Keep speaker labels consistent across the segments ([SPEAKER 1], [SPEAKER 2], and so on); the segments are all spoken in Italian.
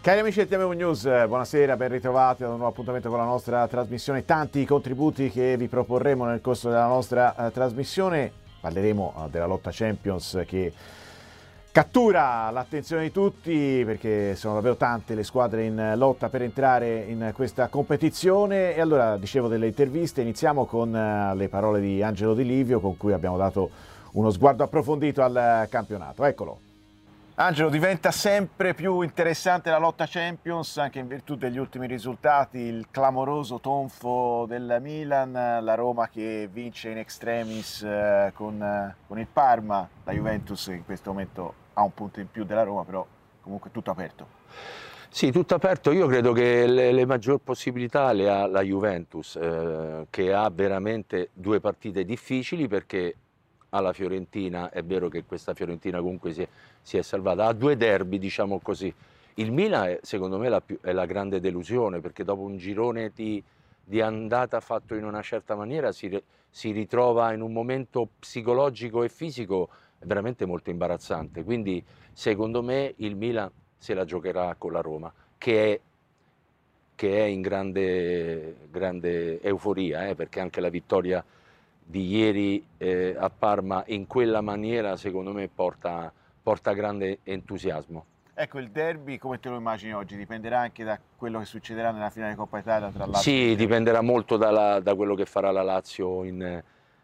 [SPEAKER 1] Cari amici del TMU News, buonasera, ben ritrovati ad un nuovo appuntamento con la nostra trasmissione. Tanti i contributi che vi proporremo nel corso della nostra trasmissione. Parleremo della lotta Champions che cattura l'attenzione di tutti perché sono davvero tante le squadre in lotta per entrare in questa competizione. E allora, dicevo delle interviste, iniziamo con le parole di Angelo Di Livio, con cui abbiamo dato uno sguardo approfondito al campionato. Eccolo. Angelo, diventa sempre più interessante la lotta Champions anche in virtù degli ultimi risultati, il clamoroso tonfo del Milan, la Roma che vince in extremis con il Parma, la Juventus che in questo momento ha un punto in più della Roma, però comunque tutto aperto.
[SPEAKER 2] Sì, tutto aperto. Io credo che le maggior possibilità le ha la Juventus, che ha veramente due partite difficili perché alla Fiorentina, è vero che questa Fiorentina comunque si è salvata, ha due derby, diciamo così. Il Milan secondo me è la grande delusione perché dopo un girone di andata fatto in una certa maniera si ritrova in un momento psicologico e fisico veramente molto imbarazzante. Quindi secondo me il Milan se la giocherà con la Roma, che è in grande euforia, perché anche la vittoria di ieri a Parma in quella maniera secondo me porta grande entusiasmo.
[SPEAKER 1] Ecco, il derby come te lo immagini oggi? Dipenderà anche da quello che succederà nella finale di Coppa Italia tra Lazio e
[SPEAKER 2] Sì, dipenderà molto da quello che farà la Lazio in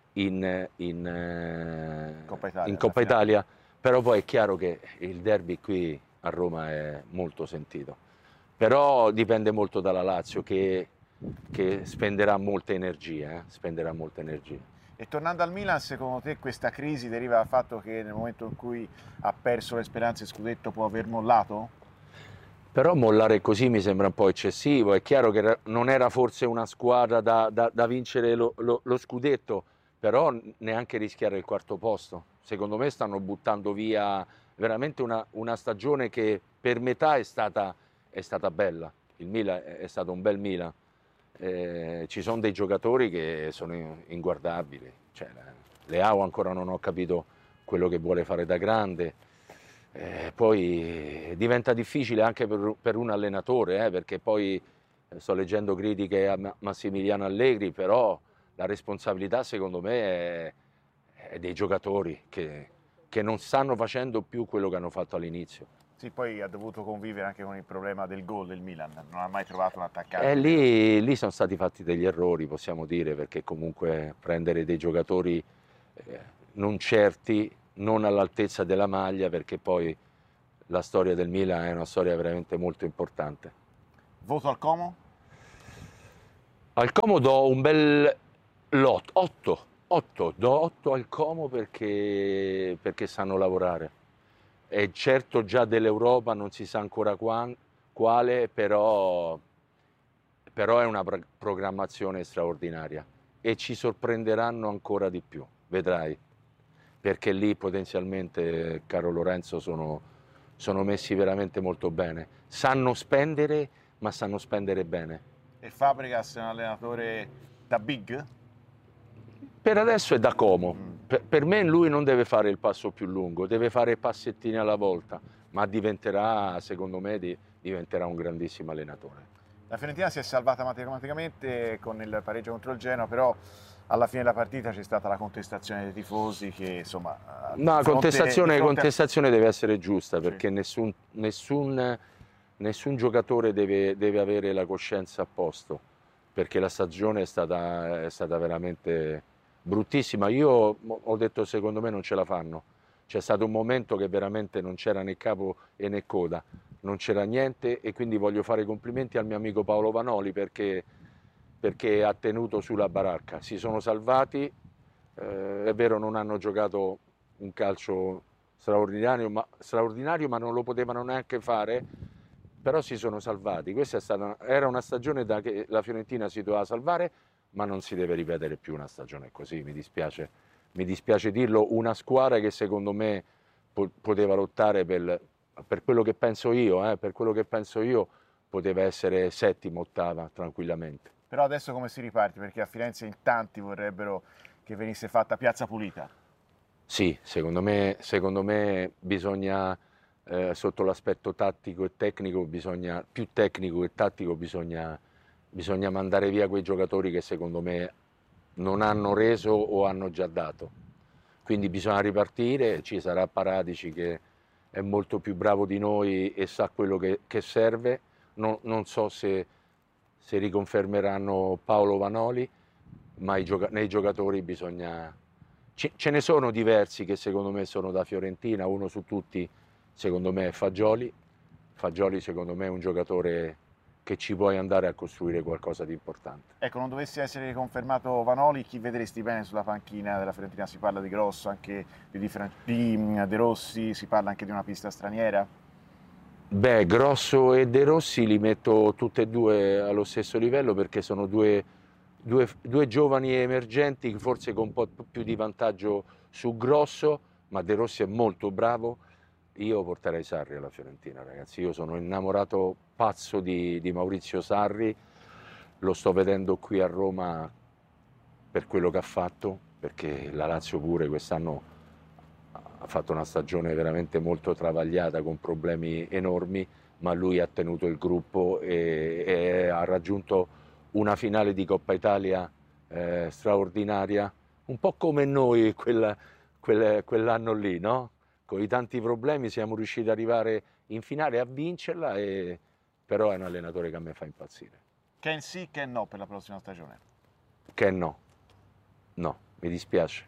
[SPEAKER 2] Coppa Italia, però poi è chiaro che il derby qui a Roma è molto sentito. Però dipende molto dalla Lazio che spenderà molte energie,
[SPEAKER 1] E tornando al Milan, secondo te questa crisi deriva dal fatto che nel momento in cui ha perso le speranze scudetto può aver mollato?
[SPEAKER 2] Però mollare così mi sembra un po' eccessivo. È chiaro che non era forse una squadra da vincere lo scudetto, però neanche rischiare il quarto posto. Secondo me stanno buttando via veramente una stagione che per metà è stata bella. Il Milan è stato un bel Milan. Ci sono dei giocatori che sono inguardabili. Cioè, Leao ancora non ho capito quello che vuole fare da grande. Poi diventa difficile anche per un allenatore, perché poi sto leggendo critiche a Massimiliano Allegri, però la responsabilità secondo me è dei giocatori che non stanno facendo più quello che hanno fatto all'inizio.
[SPEAKER 1] Sì, poi ha dovuto convivere anche con il problema del gol del Milan, non ha mai trovato un attaccante.
[SPEAKER 2] E lì sono stati fatti degli errori, possiamo dire, perché comunque prendere dei giocatori non certi, non all'altezza della maglia, perché poi la storia del Milan è una storia veramente molto importante.
[SPEAKER 1] Voto al Como?
[SPEAKER 2] Al Como do un bel 8, do 8 al Como perché sanno lavorare. E certo già dell'Europa non si sa ancora quale, però è una programmazione straordinaria e ci sorprenderanno ancora di più, vedrai, perché lì potenzialmente, caro Lorenzo, sono messi veramente molto bene. Sanno spendere, ma sanno spendere bene.
[SPEAKER 1] E Fabregas è un allenatore da big?
[SPEAKER 2] Per adesso è da Como. Per me lui non deve fare il passo più lungo, deve fare passettini alla volta, ma diventerà, secondo me, diventerà un grandissimo allenatore.
[SPEAKER 1] La Fiorentina si è salvata matematicamente con il pareggio contro il Genoa, però alla fine della partita c'è stata la contestazione dei tifosi che insomma...
[SPEAKER 2] No, contestazione deve essere giusta, perché sì. nessun giocatore deve avere la coscienza a posto, perché la stagione è stata veramente bruttissima. Io ho detto secondo me non ce la fanno. C'è stato un momento che veramente non c'era né capo e né coda, non c'era niente, e quindi voglio fare i complimenti al mio amico Paolo Vanoli perché ha tenuto sulla baracca. Si sono salvati, è vero non hanno giocato un calcio straordinario, ma non lo potevano neanche fare, però si sono salvati. Questa era una stagione che la Fiorentina si doveva salvare, ma non si deve ripetere più una stagione così, mi dispiace dirlo. Una squadra che secondo me poteva lottare per quello che penso io, poteva essere settima, ottava tranquillamente.
[SPEAKER 1] Però adesso come si riparte? Perché a Firenze in tanti vorrebbero che venisse fatta piazza pulita.
[SPEAKER 2] Sì, secondo me bisogna sotto l'aspetto tattico e tecnico, più tecnico e tattico, bisogna mandare via quei giocatori che secondo me non hanno reso o hanno già dato. Quindi bisogna ripartire, ci sarà Paratici che è molto più bravo di noi e sa quello che serve. Non so se riconfermeranno Paolo Vanoli, ma nei giocatori bisogna... Ce ne sono diversi che secondo me sono da Fiorentina, uno su tutti secondo me è Fagioli. Fagioli secondo me è un giocatore che ci puoi andare a costruire qualcosa di importante.
[SPEAKER 1] Ecco, non dovesse essere confermato Vanoli, chi vedresti bene sulla panchina della Fiorentina? Si parla di Grosso, anche di De Rossi, si parla anche di una pista straniera?
[SPEAKER 2] Beh, Grosso e De Rossi li metto tutti e due allo stesso livello perché sono due giovani emergenti, forse con un po' più di vantaggio su Grosso, ma De Rossi è molto bravo. Io porterei Sarri alla Fiorentina, ragazzi. Io sono innamorato pazzo di Maurizio Sarri, lo sto vedendo qui a Roma per quello che ha fatto, perché la Lazio pure quest'anno ha fatto una stagione veramente molto travagliata con problemi enormi, ma lui ha tenuto il gruppo e ha raggiunto una finale di Coppa Italia straordinaria, un po' come noi quell'anno lì, no? Con i tanti problemi siamo riusciti ad arrivare in finale a vincerla, però è un allenatore che a me fa impazzire.
[SPEAKER 1] Ken sì, Ken no per la prossima stagione?
[SPEAKER 2] Ken no, mi dispiace.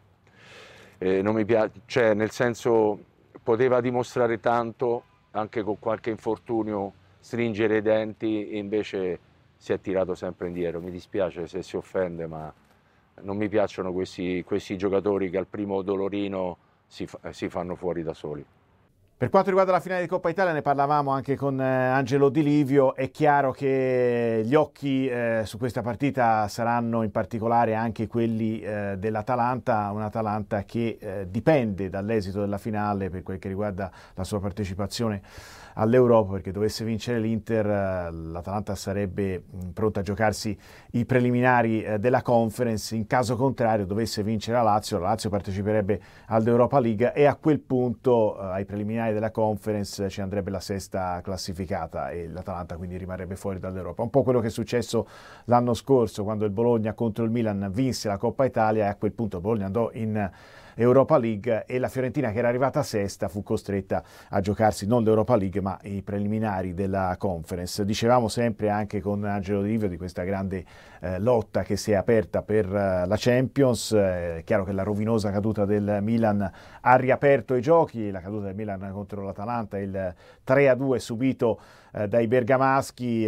[SPEAKER 2] Non mi piace, cioè nel senso poteva dimostrare tanto, anche con qualche infortunio, stringere i denti, e invece si è tirato sempre indietro. Mi dispiace se si offende, ma non mi piacciono questi giocatori che al primo dolorino si fanno fuori da soli.
[SPEAKER 1] Per quanto riguarda la finale di Coppa Italia, ne parlavamo anche con Angelo Di Livio. È chiaro che gli occhi su questa partita saranno in particolare anche quelli dell'Atalanta, un'Atalanta che dipende dall'esito della finale per quel che riguarda la sua partecipazione all'Europa, perché dovesse vincere l'Inter, l'Atalanta sarebbe pronta a giocarsi i preliminari della Conference. In caso contrario, dovesse vincere la Lazio parteciperebbe all'Europa League e a quel punto ai preliminari della Conference ci andrebbe la sesta classificata e l'Atalanta quindi rimarrebbe fuori dall'Europa. Un po' quello che è successo l'anno scorso quando il Bologna contro il Milan vinse la Coppa Italia e a quel punto il Bologna andò in Europa League e la Fiorentina, che era arrivata sesta, fu costretta a giocarsi non l'Europa League ma i preliminari della Conference. Dicevamo sempre anche con Angelo Di Livio di questa grande lotta che si è aperta per la Champions. È chiaro che la rovinosa caduta del Milan ha riaperto i giochi, la caduta del Milan contro l'Atalanta, il 3-2 subito dai bergamaschi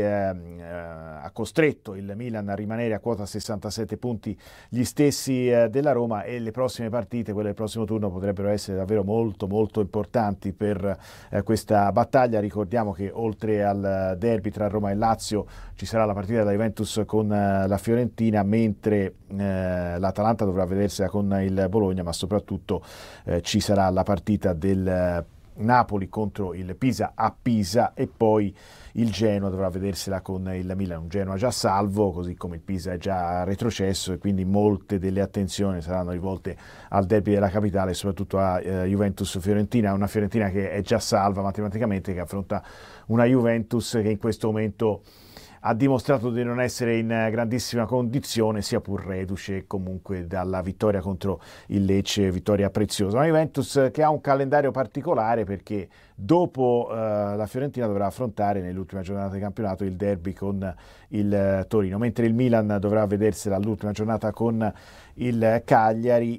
[SPEAKER 1] ha costretto il Milan a rimanere a quota 67 punti gli stessi della Roma, e le prossime partite, quelle del prossimo turno, potrebbero essere davvero molto molto importanti per questa battaglia. Ricordiamo che oltre al derby tra Roma e Lazio ci sarà la partita della Juventus con la Fiorentina, mentre l'Atalanta dovrà vedersela con il Bologna, ma soprattutto ci sarà la partita del Napoli contro il Pisa a Pisa, e poi il Genoa dovrà vedersela con il Milan, un Genoa già salvo, così come il Pisa è già retrocesso, e quindi molte delle attenzioni saranno rivolte al derby della capitale, soprattutto a Juventus-Fiorentina, una Fiorentina che è già salva matematicamente, che affronta una Juventus che in questo momento ha dimostrato di non essere in grandissima condizione, sia pur reduce comunque dalla vittoria contro il Lecce, vittoria preziosa. Una Juventus che ha un calendario particolare, perché dopo la Fiorentina dovrà affrontare nell'ultima giornata di campionato il derby con il Torino, mentre il Milan dovrà vedersela all'ultima giornata con il Cagliari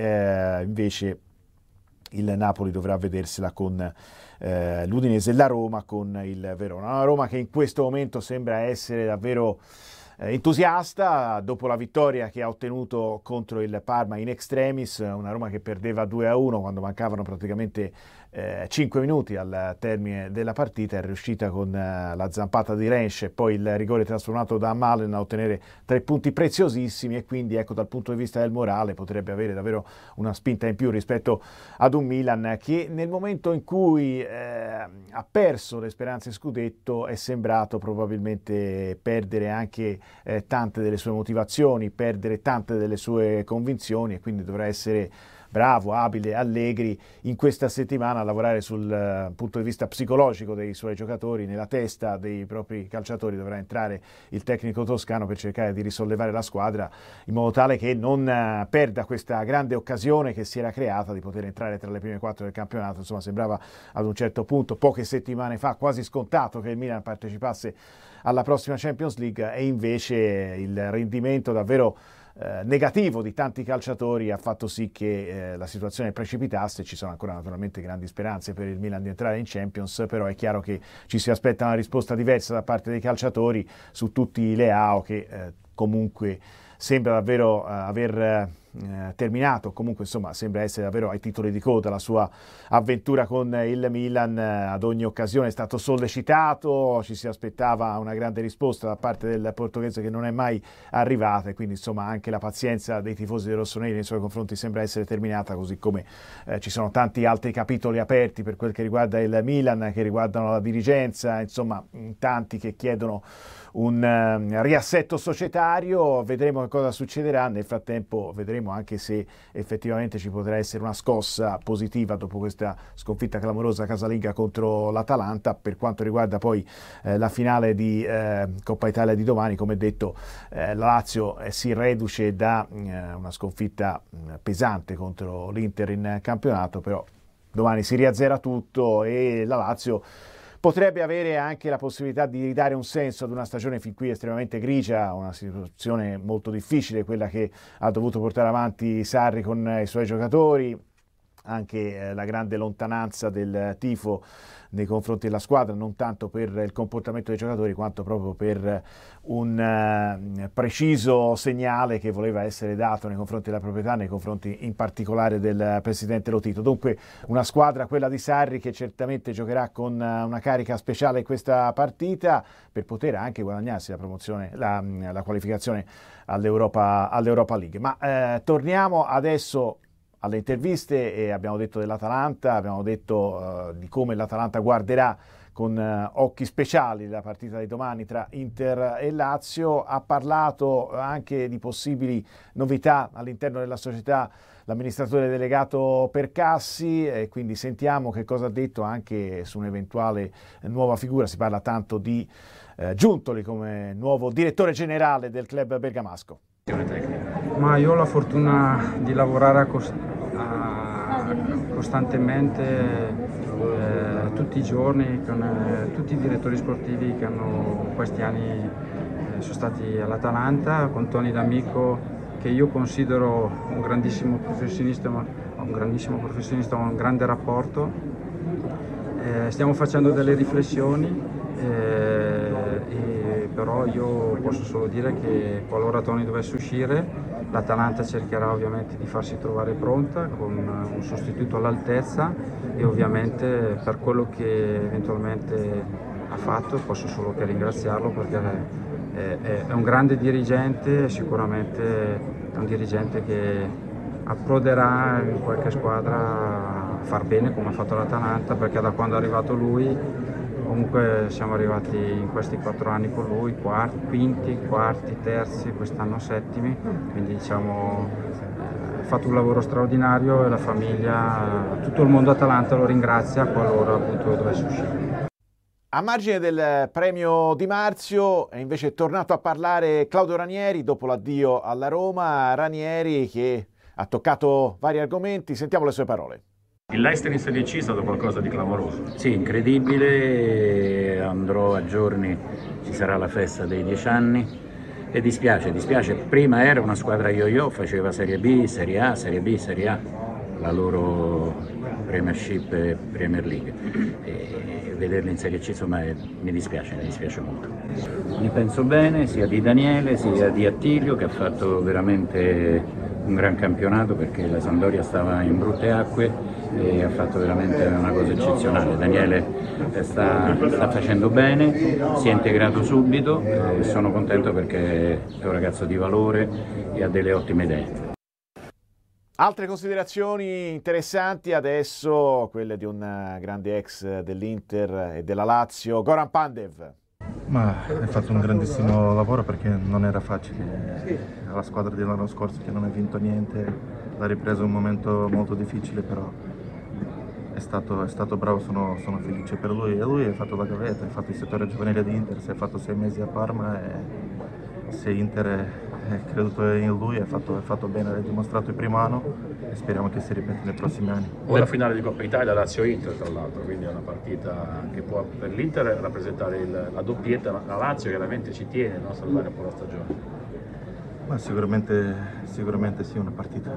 [SPEAKER 1] e invece il Napoli dovrà vedersela con l'Udinese, la Roma con il Verona. Una Roma che in questo momento sembra essere davvero entusiasta dopo la vittoria che ha ottenuto contro il Parma in extremis, una Roma che perdeva 2-1 quando mancavano praticamente 5 minuti al termine della partita. È riuscita con la zampata di Rensch e poi il rigore trasformato da Malen a ottenere 3 punti preziosissimi, e quindi ecco, dal punto di vista del morale potrebbe avere davvero una spinta in più rispetto ad un Milan che nel momento in cui ha perso le speranze scudetto è sembrato probabilmente perdere anche tante delle sue motivazioni, perdere tante delle sue convinzioni, e quindi dovrà essere bravo, abile Allegri in questa settimana a lavorare sul punto di vista psicologico dei suoi giocatori, nella testa dei propri calciatori dovrà entrare il tecnico toscano per cercare di risollevare la squadra in modo tale che non perda questa grande occasione che si era creata di poter entrare tra le prime 4 del campionato. Insomma, sembrava ad un certo punto, poche settimane fa, quasi scontato che il Milan partecipasse alla prossima Champions League, e invece il rendimento davvero negativo di tanti calciatori ha fatto sì che la situazione precipitasse. Ci sono ancora naturalmente grandi speranze per il Milan di entrare in Champions, però è chiaro che ci si aspetta una risposta diversa da parte dei calciatori su tutti i Leao che comunque sembra davvero aver terminato, comunque insomma sembra essere davvero ai titoli di coda la sua avventura con il Milan. Ad ogni occasione è stato sollecitato, ci si aspettava una grande risposta da parte del portoghese che non è mai arrivata, e quindi insomma anche la pazienza dei tifosi dei rossoneri nei suoi confronti sembra essere terminata, così come ci sono tanti altri capitoli aperti per quel che riguarda il Milan, che riguardano la dirigenza, insomma tanti che chiedono un riassetto societario. Vedremo che cosa succederà. Nel frattempo vedremo anche se effettivamente ci potrà essere una scossa positiva dopo questa sconfitta clamorosa casalinga contro l'Atalanta. Per quanto riguarda poi la finale di Coppa Italia di domani, come detto, la Lazio si reduce da una sconfitta pesante contro l'Inter in campionato, però domani si riazzera tutto e la Lazio potrebbe avere anche la possibilità di ridare un senso ad una stagione fin qui estremamente grigia, una situazione molto difficile, quella che ha dovuto portare avanti Sarri con i suoi giocatori, anche la grande lontananza del tifo nei confronti della squadra, non tanto per il comportamento dei giocatori quanto proprio per un preciso segnale che voleva essere dato nei confronti della proprietà, nei confronti in particolare del presidente Lotito. Dunque una squadra, quella di Sarri, che certamente giocherà con una carica speciale in questa partita per poter anche guadagnarsi la promozione, la qualificazione all'Europa League. Ma torniamo adesso alle interviste, e abbiamo detto dell'Atalanta, abbiamo detto di come l'Atalanta guarderà con occhi speciali la partita di domani tra Inter e Lazio. Ha parlato anche di possibili novità all'interno della società l'amministratore delegato Percassi, e quindi sentiamo che cosa ha detto anche su un'eventuale nuova figura. Si parla tanto di Giuntoli come nuovo direttore generale del club bergamasco.
[SPEAKER 3] Ma io ho la fortuna di lavorare costantemente tutti i giorni con tutti i direttori sportivi che hanno questi anni sono stati all'Atalanta, con Tony D'Amico, che io considero un grandissimo professionista, un grande rapporto. Stiamo facendo delle riflessioni, però io posso solo dire che qualora Tony dovesse uscire, l'Atalanta cercherà ovviamente di farsi trovare pronta con un sostituto all'altezza, e ovviamente per quello che eventualmente ha fatto posso solo che ringraziarlo, perché è un grande dirigente, sicuramente è un dirigente che approderà in qualche squadra a far bene come ha fatto l'Atalanta, perché da quando è arrivato lui comunque siamo arrivati in questi 4 anni con lui, quinti, quarti, terzi, quest'anno settimi, quindi diciamo ha fatto un lavoro straordinario, e la famiglia, tutto il mondo Atalanta lo ringrazia qualora appunto dovesse uscire.
[SPEAKER 1] A margine del premio Di Marzio è invece tornato a parlare Claudio Ranieri dopo l'addio alla Roma. Ranieri che ha toccato vari argomenti, sentiamo le sue parole.
[SPEAKER 4] Il Leicester in Serie C è stato qualcosa di clamoroso.
[SPEAKER 5] Sì, incredibile, andrò a giorni, ci sarà la festa dei 10 anni e dispiace, prima era una squadra yo-yo, faceva Serie B, Serie A, Serie B, Serie A, la loro Premiership e Premier League, e vederli in Serie C insomma mi dispiace molto. Ne penso bene sia di Daniele sia di Attilio, che ha fatto veramente un gran campionato, perché la Sampdoria stava in brutte acque e ha fatto veramente una cosa eccezionale. Daniele sta facendo bene, si è integrato subito e sono contento perché è un ragazzo di valore e ha delle ottime idee.
[SPEAKER 1] Altre considerazioni interessanti adesso, quelle di un grande ex dell'Inter e della Lazio, Goran Pandev.
[SPEAKER 6] Ma hai fatto un grandissimo lavoro, perché non era facile. La squadra dell'anno scorso che non ha vinto niente la ripresa è un momento molto difficile, però è stato bravo, sono felice per lui. E lui ha fatto la gavetta, ha fatto il settore giovanile di Inter, si è fatto 6 mesi a Parma e se Inter è creduto in lui ha fatto bene, l'ha dimostrato il primo anno e speriamo che si ripeta nei prossimi anni.
[SPEAKER 4] Ora finale di Coppa Italia Lazio-Inter tra l'altro, quindi è una partita che può per l'Inter rappresentare la doppietta, la Lazio chiaramente ci tiene, no? Salvare un po' la stagione.
[SPEAKER 6] Ma sicuramente sì, una partita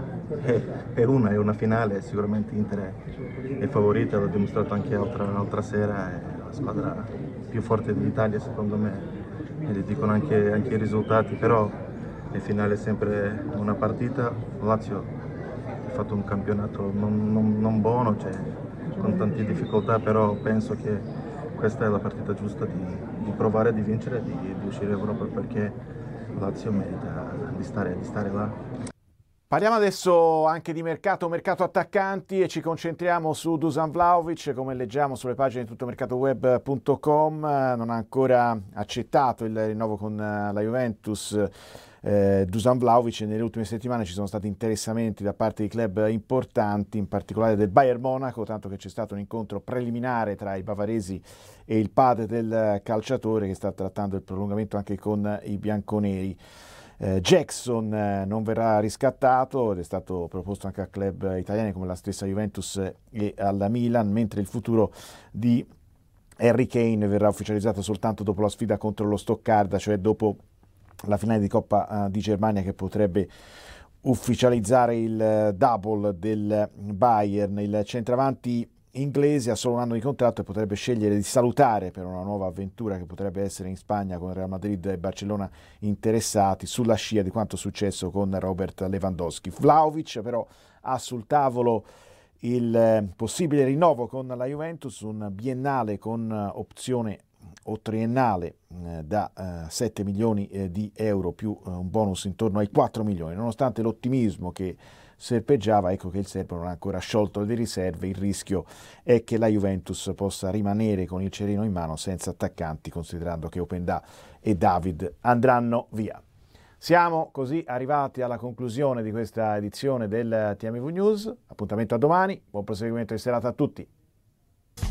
[SPEAKER 6] è una finale, sicuramente Inter è favorita, l'ho dimostrato anche l'altra sera, è la squadra più forte d'Italia secondo me, e li dicono anche i risultati, però le finali è sempre una partita. Lazio ha fatto un campionato non buono, cioè, con tante difficoltà, però penso che questa è la partita giusta di provare di vincere e di uscire in Europa, perché Lazio merita di stare là.
[SPEAKER 1] Parliamo adesso anche di mercato attaccanti e ci concentriamo su Dusan Vlahovic. Come leggiamo sulle pagine di tuttomercatoweb.com, non ha ancora accettato il rinnovo con la Juventus. Dusan Vlahovic, nelle ultime settimane ci sono stati interessamenti da parte di club importanti, in particolare del Bayern Monaco, tanto che c'è stato un incontro preliminare tra i bavaresi e il padre del calciatore, che sta trattando il prolungamento anche con i bianconeri. Jackson non verrà riscattato ed è stato proposto anche a club italiani come la stessa Juventus e alla Milan, mentre il futuro di Harry Kane verrà ufficializzato soltanto dopo la sfida contro lo Stoccarda, cioè dopo la finale di Coppa di Germania, che potrebbe ufficializzare il double del Bayern. Il centravanti inglese ha solo un anno di contratto e potrebbe scegliere di salutare per una nuova avventura che potrebbe essere in Spagna, con Real Madrid e Barcellona interessati, sulla scia di quanto successo con Robert Lewandowski. Vlahovic però ha sul tavolo il possibile rinnovo con la Juventus, un biennale con opzione o triennale da 7 milioni di euro più un bonus intorno ai 4 milioni. Nonostante l'ottimismo che serpeggiava, ecco che il serbo non ha ancora sciolto le riserve. Il rischio è che la Juventus possa rimanere con il cerino in mano senza attaccanti, considerando che Openda e David andranno via. Siamo così arrivati alla conclusione di questa edizione del TMV News. Appuntamento a domani, buon proseguimento di serata a tutti.